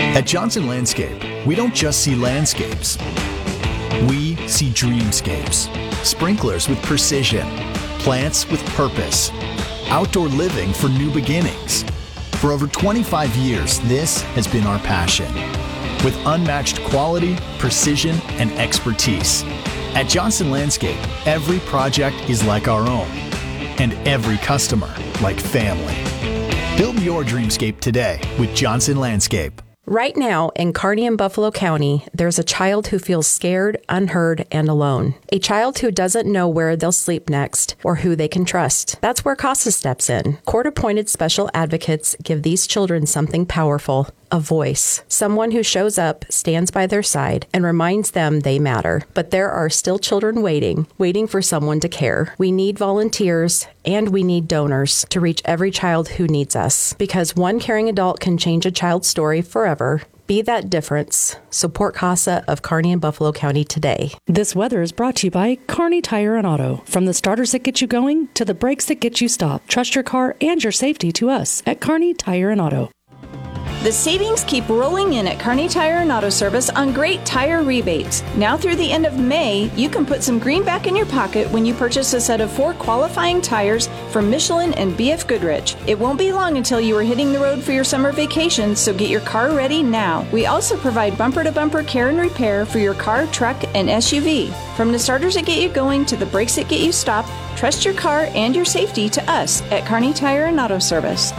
At Johnson Landscape, we don't just see landscapes. We see dreamscapes. Sprinklers with precision. Plants with purpose. Outdoor living for new beginnings. For over 25 years, this has been our passion. With unmatched quality, precision, and expertise. At Johnson Landscape, every project is like our own. And every customer like family. Build your dreamscape today with Johnson Landscape. Right now, in Kearney and Buffalo County, there's a child who feels scared, unheard, and alone. A child who doesn't know where they'll sleep next or who they can trust. That's where CASA steps in. Court-appointed special advocates give these children something powerful. A voice. Someone who shows up, stands by their side, and reminds them they matter. But there are still children waiting for someone to care. We need volunteers, and we need donors to reach every child who needs us. Because one caring adult can change a child's story forever. Be that difference. Support CASA of Kearney and Buffalo County today. This weather is brought to you by Kearney Tire and Auto. From the starters that get you going to the brakes that get you stopped. Trust your car and your safety to us at Kearney Tire and Auto. The savings keep rolling in at Kearney Tire and Auto Service on great tire rebates. Now through the end of May, you can put some green back in your pocket when you purchase a set of 4 qualifying tires from Michelin and BF Goodrich. It won't be long until you are hitting the road for your summer vacation, so get your car ready now. We also provide bumper-to-bumper care and repair for your car, truck, and SUV. From the starters that get you going to the brakes that get you stopped, trust your car and your safety to us at Kearney Tire and Auto Service.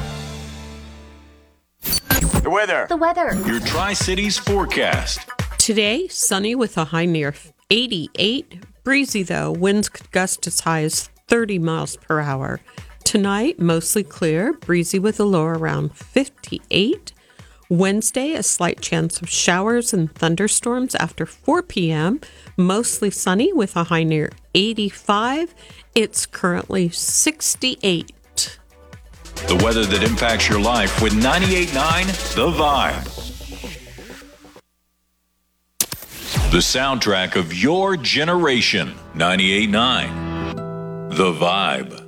The weather. Your Tri-Cities forecast. Today, sunny with a high near 88. Breezy, though. Winds could gust as high as 30 miles per hour. Tonight, mostly clear. Breezy with a low around 58. Wednesday, a slight chance of showers and thunderstorms after 4 p.m. Mostly sunny with a high near 85. It's currently 68. The weather that impacts your life with 98.9 The Vibe. The soundtrack of your generation. 98.9 The Vibe.